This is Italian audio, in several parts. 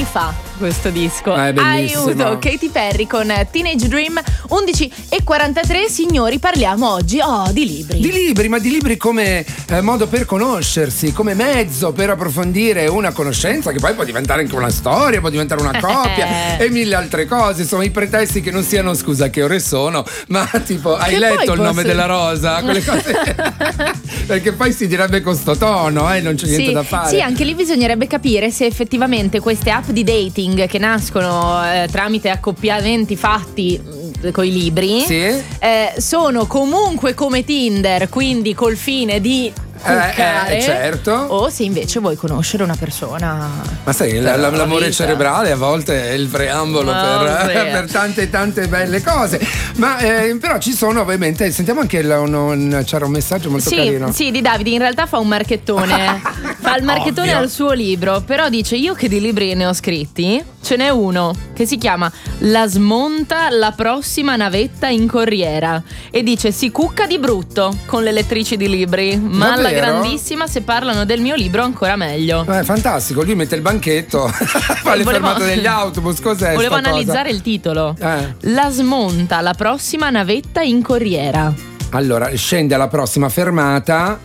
fa questo disco. Bellissimo. Aiuto, Katy Perry con Teenage Dream. 11:43, signori, parliamo oggi di libri. Di libri, ma di libri come modo per conoscersi, come mezzo per approfondire una conoscenza che poi può diventare anche una storia, può diventare una coppia e mille altre cose. Insomma, i pretesti che non siano scusa che ore sono, ma tipo hai letto il nome della rosa, quelle cose. Perché poi si direbbe con sto tono, non c'è niente da fare. Sì, anche lì bisognerebbe capire se effettivamente queste app di dating che nascono tramite accoppiamenti fatti con i libri sono comunque come Tinder, quindi col fine di cuccare, certo. O se invece vuoi conoscere una persona. Ma sai, l'amore cerebrale a volte è il preambolo per tante belle cose. Ma però ci sono, ovviamente, sentiamo anche c'era un messaggio molto carino. Sì, di Davide, in realtà fa un marchettone. Fa il marchettone al suo libro, però dice: io che di libri ne ho scritti, ce n'è uno che si chiama La smonta la prossima navetta in corriera, e dice: si cucca di brutto con le lettrici di libri, ma alla grandissima, se parlano del mio libro ancora meglio. Fantastico, lui mette il banchetto, fa le fermate degli autobus. Cos'è? Volevo analizzare il titolo. La smonta la prossima navetta in corriera. Allora, scende alla prossima fermata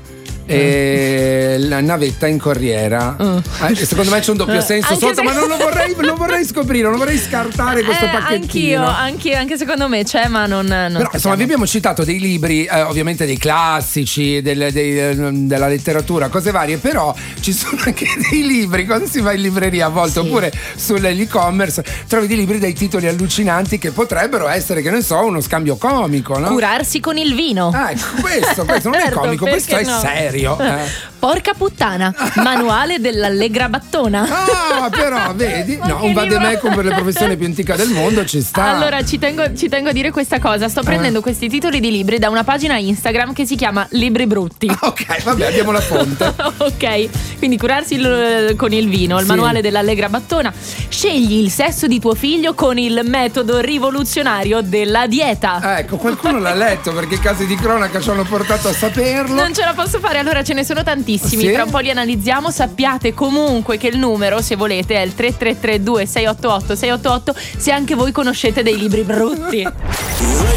e la navetta in corriera. Secondo me c'è un doppio senso sotto, ma non lo vorrei scoprire, non vorrei scartare questo pacchettino. Anche secondo me c'è, ma non però insomma, vi abbiamo citato dei libri, ovviamente dei classici della letteratura, cose varie, però ci sono anche dei libri quando si va in libreria a volte, oppure sull'e-commerce trovi dei libri dai titoli allucinanti che potrebbero essere, che ne so, uno scambio comico, no? Curarsi con il vino. Questo non è comico, questo è serio. Porca puttana, manuale dell'allegra battona. Però vedi, un vademecum per le professioni più antiche del mondo ci sta. Allora ci tengo a dire questa cosa. Sto prendendo questi titoli di libri da una pagina Instagram che si chiama Libri Brutti. Ok, vabbè, abbiamo la fonte. Ok, quindi curarsi con il vino, il manuale dell'allegra battona. Scegli il sesso di tuo figlio con il metodo rivoluzionario della dieta. Ecco, qualcuno l'ha letto, perché i casi di cronaca ci hanno portato a saperlo. Non ce la posso fare. Allora, ce ne sono tantissimi, tra un po' li analizziamo. Sappiate comunque che il numero, se volete, è il 3332 688 688, se anche voi conoscete dei libri brutti.